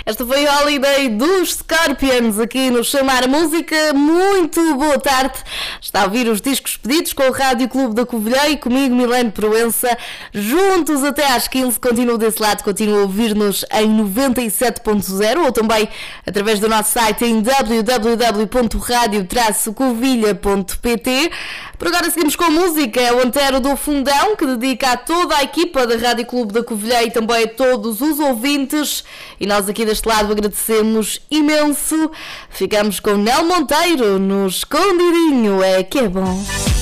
Esta foi a Holiday dos Scorpions aqui no Chamar Música. Muito boa tarde. Está a ouvir os discos pedidos com o Rádio Clube da Covilhã e comigo, Milene Proença. Juntos até às 15. Continuo desse lado, continuo a ouvir-nos em 97.0 ou também através do nosso site em www.radio-covilha.pt. Por agora seguimos com a música. É o Antero do Fundão, que dedica a toda a equipa da Rádio Clube da Covilhã e também a todos os ouvintes. E nós aqui deste lado agradecemos imenso. Ficamos com Nel Monteiro no Escondidinho. É que é bom.